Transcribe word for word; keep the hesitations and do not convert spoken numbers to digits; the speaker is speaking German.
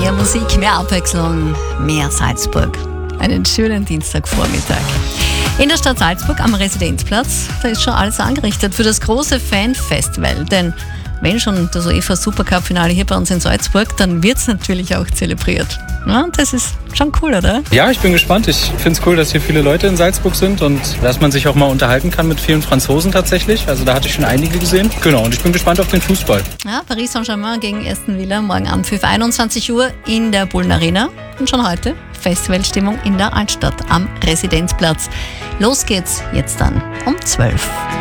Mehr Musik, mehr Abwechslung, mehr Salzburg. Einen schönen Dienstagvormittag. In der Stadt Salzburg am Residenzplatz, da ist schon alles angerichtet für das große Fanfestival. Denn wenn schon das UEFA Supercup-Finale hier bei uns in Salzburg, dann wird es natürlich auch zelebriert. Ja, das ist schon cool, oder? Ja, ich bin gespannt. Ich finde es cool, dass hier viele Leute in Salzburg sind und dass man sich auch mal unterhalten kann mit vielen Franzosen tatsächlich. Also da hatte ich schon einige gesehen. Genau, und ich bin gespannt auf den Fußball. Ja, Paris Saint-Germain gegen Aston Villa, morgen Abend für einundzwanzig Uhr in der Bullen Arena. Und schon heute Festivalstimmung in der Altstadt am Residenzplatz. Los geht's jetzt dann um zwölf.